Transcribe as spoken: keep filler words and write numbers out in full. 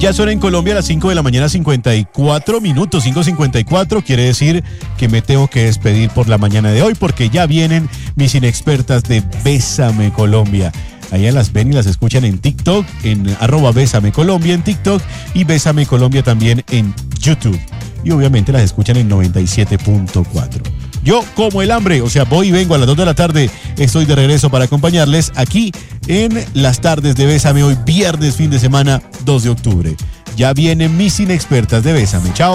Ya son en Colombia las cinco de la mañana, cincuenta y cuatro minutos, cinco cincuenta y cuatro. Quiere decir que me tengo que despedir por la mañana de hoy porque ya vienen mis inexpertas de Bésame Colombia. Allá las ven y las escuchan en TikTok, en arroba Bésame Colombia en TikTok y Bésame Colombia también en YouTube. Y obviamente las escuchan en noventa y siete punto cuatro. Yo como el hambre, o sea, voy y vengo a las dos de la tarde, estoy de regreso para acompañarles aquí en las tardes de Bésame, hoy viernes, fin de semana, dos de octubre. Ya vienen mis inexpertas de Bésame. Chao.